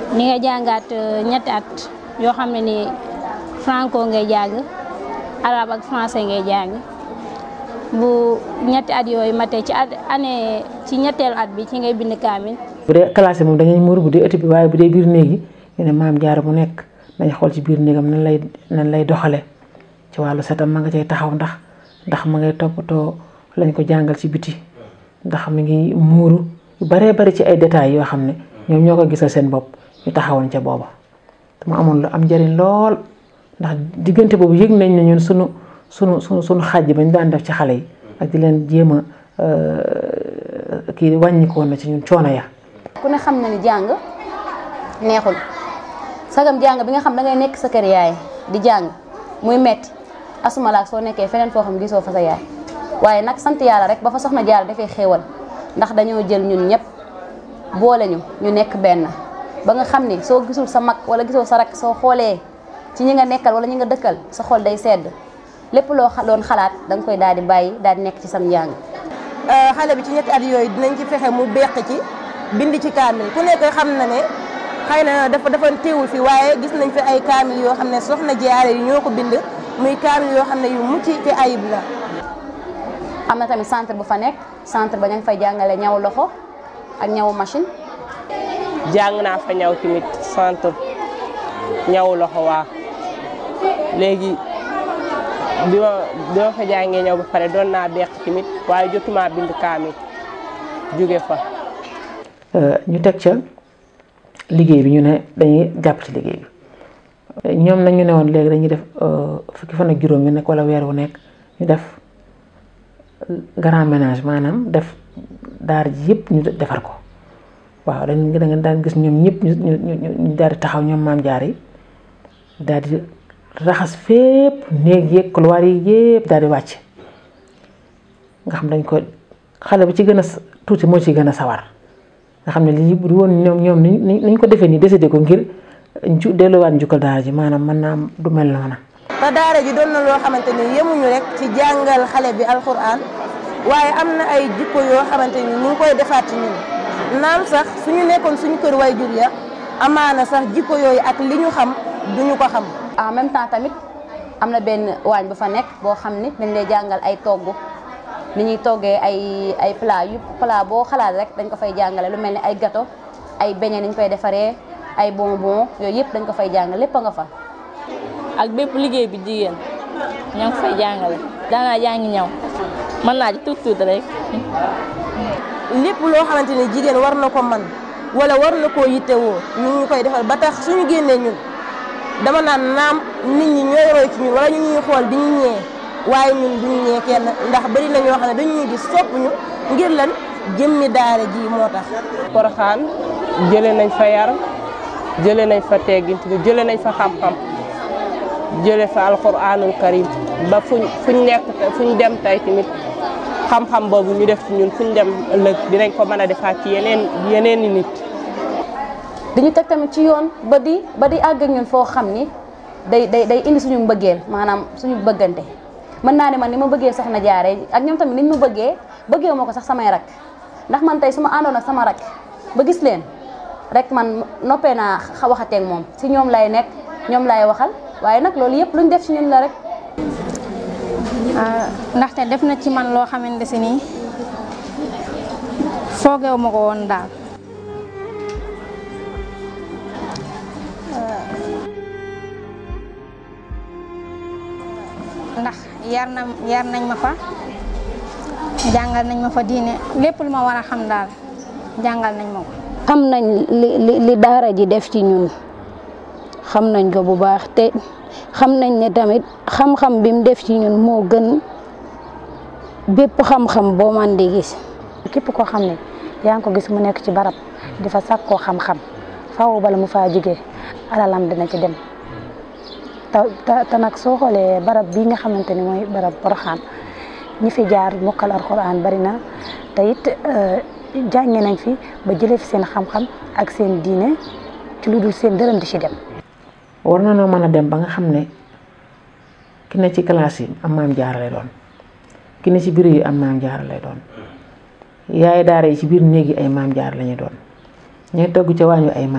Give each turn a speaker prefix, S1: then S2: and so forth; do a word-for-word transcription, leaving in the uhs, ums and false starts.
S1: ni nga jàngaat ñetti at yoo xam ne ni franco ngay jàng arabe ak français ngay jàng bu ñetti at yooyu matee ci at année ci ñetteelu at bi ci ngay bind kaamil.
S2: bu dee classe moom dañuy muur bu dee ëtt bi waaye bu dee biir néeg yi ñu ne maam Jaara bu nekk dañ xool ci biir néegam nan lay nan lay doxale ci wàllu setam ma nga cay taxaw ndax ndax ma ngay toppatoo lañ ko jàngal ci biti ndax mi ngi muuru yu baree bari ci ay détails yoo xam ne ñoom ñoo ko gisal seen bopp ñu taxawoon ca booba te mu amoon lu am njëriñ lool ndax diggante boobu yëg nañ ne ñun sunu sunu sunu sunu xàjj bañ daan def ci xale yi ak di leen jéem a kii wàññikoon na ci ñun coono ya.
S3: ku ne xam na ni jàng neexul sagam jàng bi nga xam da ngay nekk sa kër yaay di jàng muy metti asuma laak soo nekkee feneen foo xam gisoo fa sa yaay waaye nag sant yàlla rek ba fa soxna Jaara dafay xéewal ndax dañoo jël ñun ñëpp boole ñu ñu nekk benn ba nga xam ni soo gisul sa mag wala gisoo sa rak soo xoolee ci ñi nga nekkal wala ñi nga dëkkal sa xol day sedd lépp loo doon xalaat da nga koy daal di bàyyi daal di nekk ci sam njàng.
S4: xale bi ci ñetti at yooyu dinañ ci fexe mu beq ci bind ci kaamil ku nekk xam na ne xëy na dafa dafa teewul fi waaye gis nañ fi ay kaamil yoo xam ne soxna Jaara yi ñoo ko bind muy kaamil yoo xam ne yu mucc ci ayib la.
S3: am na tamit centre bu fa nekk centre ba ña ngi fay jàngale ñaw loxo ak ñawu machine.
S5: jàng naa fa ñaw tamit centre ñaw loxo waa léegi bi ma bi ma fa jàngee ñaw ba pare doon naa beq tamit waaye jotuma bind kaamil jóge fa.
S2: ñu teg ca liggéey bi ñu ne dañuy jàpp ci liggéey bi ñoom nag ñu ne woon léegi dañuy def fukki fan ak juróom yu nekk wala weer wu nekk ñu def grand ménage maanaam def daara ji yëpp ñu defar ko waaw dañ da nga daan gis ñoom ñëpp ñu ñu ñu daal di taxaw ñoom maam Jaara yi daal di raxas fépp néeg yeeg couloir yi yëpp daal di wàcc nga xam dañ ko xale bu ci gën a tuuti moo ci gën a sawar nga xam ne lii bu woon ñoom ñoom ni niñ ko defee nii décidé ko ngir ju delluwaat njukkal daara ji maanaam mën naa du mel noona.
S4: te daara ji doon na loo xamante ni yemuñu rek ci jàngal xale bi alxuraan waaye am na ay jikko yoo xamante ni ñu ngi koy defaat ci ñun naam sax suñu nekkoon suñu kër waajur ya amaana sax jikko yooyu ak li ñu xam duñu ko xam.
S3: en même temps tamit am na benn waañ bu fa nekk boo xam ni dañ lay jàngal ay togg ni ñuy toggee ay ay plat yu plat boo xalaat rek dañ ko fay jàngale lu mel ni ay gâteau ay beignet ni ñu koy defaree ay bonbon yooyu yëpp dañ ko fay jàngale lépp a nga fa.
S6: ak bépp liggéey bi jigéen ñoo ngi fay jàngale daanaa jàngi ñaw mën naa ci tuut tuut rek.
S4: lépp loo xamante ni jigéen war na ko man wala war na koo yittewoo ñu ngi koy defal ba tax suñu génnee ñun dama naan naam nit ñi ñooy roy ci ñun wala ñu ñuy xool di ñu ñee waaye ñun duñu ñee kenn ndax bari na ñoo xam ne dañu ñuy gis sopp ñu ngir lan jëmmi daara ji moo tax.
S5: Porokhane jëlee nañ fa yar jëlee nañ fa teggin jëlee nañ fa xam-xam jëlee fa alxuraanul karim ba fuñ fuñ nekk fuñ dem tey tamit xam-xam boobu ñu def ci ñun fuñ dem ëllëg dinañ ko mën a defaat ci yeneen yeneen i nit.
S3: dañu teg tamit ci yoon ba di ba di àgg ak ñun foo xam ni day day day indi suñu mbëggeel maanaam suñu bëggante mën naa ne man ni ma bëggee soxna Jaara ak ñoom tamit niñ ma bëggee bëggee ma ko sax samay rak ndax man tey su ma àndoon ak sama rak ba gis leen rek man noppee naa waxateeg moom si ñoom lay nekk ñoom lay waxal waaye nag loolu yëpp luñ def ci ñun la rek.
S1: ndaxte def na ci man loo xamante si nii foogeewu ma ko woon daal. ndax yar na yar nañ ma fa jàngal nañ ma fa diine lépp lu ma war a xam daal jàngal nañ ma ko.
S7: xam nañ li li li daara ji def ci ñun xam nañ ko bu baax te xam nañ ne tamit xam-xam bi mu def ci ñun moo gën bépp xam-xam boo man di gis.
S8: képp koo xam ne yaa ngi ko gis mu nekk ci barab di fa sàkkoo xam-xam faaw bala mu faa jógee alalam dina ci dem. te te nag soo xoolee barab bii nga xamante ni mooy barab Porokhane ñi fi jaar mokkal alxuraan bari na te it jànge nañ fi ba jëlee fi seen xam-xam ak seen diine ci lu dul seen dërëm di ci dem.
S2: war na noo mën a dem ba nga xam ne ki ne ci classe yi am maam Jaara lay doon ki ne ci bureau yi am maam Jaara lay doon yaay daara yi ci biir néeg yi ay maam Jaara lañuy doon ñooy togg ca waañu ay